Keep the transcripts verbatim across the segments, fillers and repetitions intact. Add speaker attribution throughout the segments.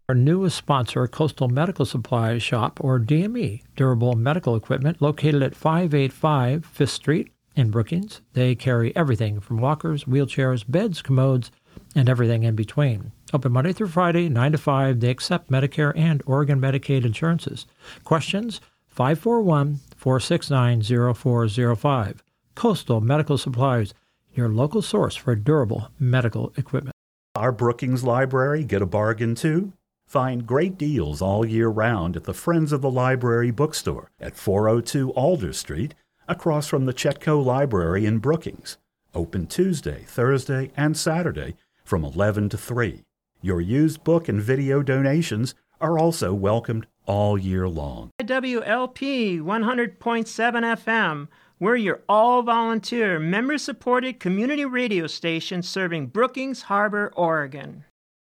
Speaker 1: Our newest sponsor, Coastal Medical Supply Shop, or D M E, Durable Medical Equipment, located at five eighty-five Fifth Street in Brookings. They carry everything from walkers, wheelchairs, beds, commodes, and everything in between. Open Monday through Friday, nine to five. They accept Medicare and Oregon Medicaid insurances. Questions? five four one, four six nine, zero four zero five. Coastal Medical Supplies, your local source for durable medical equipment.
Speaker 2: Our Brookings Library get a bargain too? Find great deals all year round at the Friends of the Library bookstore at four oh two Alder Street, across from the Chetco Library in Brookings. Open Tuesday, Thursday, and Saturday from eleven to three. Your used book and video donations are also welcomed all year long.
Speaker 3: W L P one hundred point seven F M. We're your all-volunteer, member-supported community radio station serving Brookings Harbor, Oregon.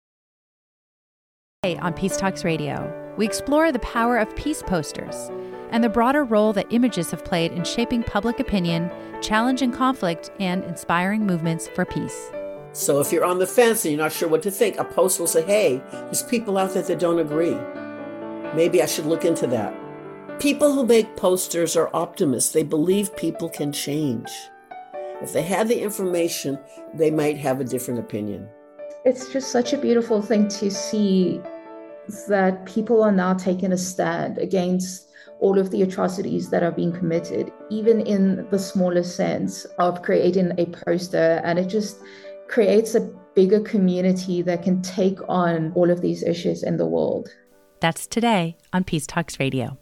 Speaker 4: On Peace Talks Radio, we explore the power of peace posters and the broader role that images have played in shaping public opinion, challenging conflict, and inspiring movements for peace.
Speaker 5: So if you're on the fence and you're not sure what to think, a post will say, hey, there's people out there that don't agree. Maybe I should look into that. People who make posters are optimists. They believe people can change. If they had the information, they might have a different opinion.
Speaker 6: It's just such a beautiful thing to see that people are now taking a stand against all of the atrocities that are being committed, even in the smallest sense of creating a poster. And it just creates a bigger community that can take on all of these issues in the world.
Speaker 4: That's today on Peace Talks Radio.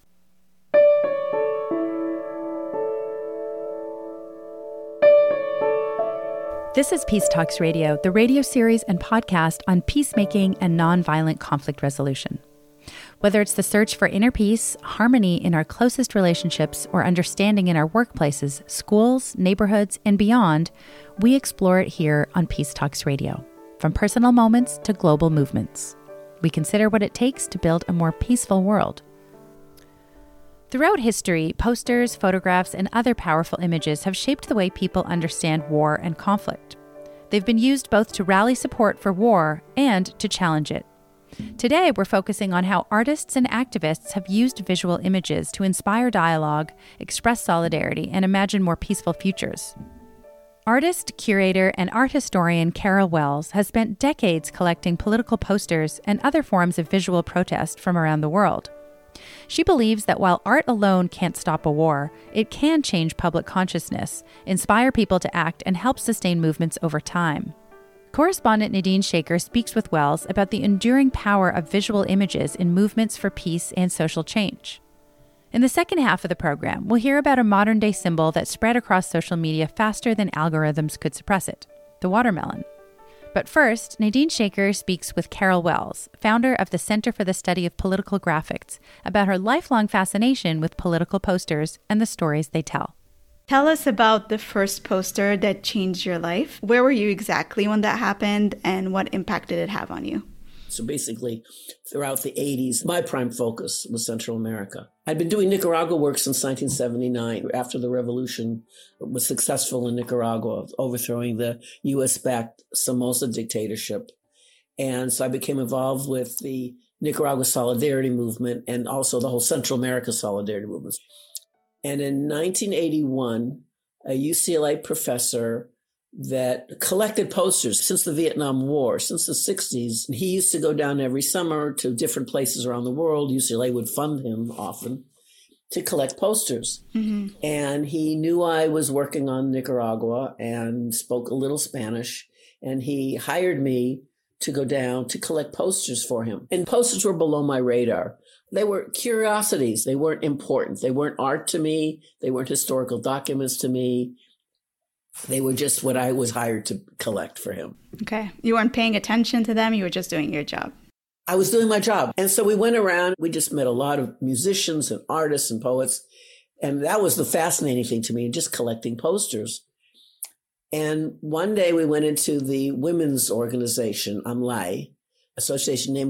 Speaker 4: This is Peace Talks Radio, the radio series and podcast on peacemaking and nonviolent conflict resolution. Whether it's the search for inner peace, harmony in our closest relationships, or understanding in our workplaces, schools, neighborhoods, and beyond, we explore it here on Peace Talks Radio. From personal moments to global movements, we consider what it takes to build a more peaceful world. Throughout history, posters, photographs, and other powerful images have shaped the way people understand war and conflict. They've been used both to rally support for war and to challenge it. Today, we're focusing on how artists and activists have used visual images to inspire dialogue, express solidarity, and imagine more peaceful futures. Artist, curator, and art historian Carol Wells has spent decades collecting political posters and other forms of visual protest from around the world. She believes that while art alone can't stop a war, it can change public consciousness, inspire people to act, and help sustain movements over time. Correspondent Nadine Shaker speaks with Wells about the enduring power of visual images in movements for peace and social change. In the second half of the program, we'll hear about a modern-day symbol that spread across social media faster than algorithms could suppress it, the watermelon. But first, Nadine Shaker speaks with Carol Wells, founder of the Center for the Study of Political Graphics, about her lifelong fascination with political posters and the stories they tell.
Speaker 7: Tell us about the first poster that changed your life. Where were you exactly when that happened, and what impact did it have on you?
Speaker 5: So basically, throughout the eighties, my prime focus was Central America. I'd been doing Nicaragua work since nineteen seventy-nine, after the revolution was successful in Nicaragua, overthrowing the U S-backed Somoza dictatorship. And so I became involved with the Nicaragua Solidarity Movement and also the whole Central America Solidarity Movement. And in nineteen eighty-one, a U C L A professor that collected posters since the Vietnam War, since the sixties. He used to go down every summer to different places around the world. U C L A would fund him often to collect posters. Mm-hmm. And he knew I was working on Nicaragua and spoke a little Spanish. And he hired me to go down to collect posters for him. And posters were below my radar. They were curiosities. They weren't important. They weren't art to me. They weren't historical documents to me. They were just what I was hired to collect for him.
Speaker 7: Okay. You weren't paying attention to them. You were just doing your job.
Speaker 5: I was doing my job. And so we went around. We just met a lot of musicians and artists and poets. And that was the fascinating thing to me, just collecting posters. And one day we went into the women's organization, AMLAI, association named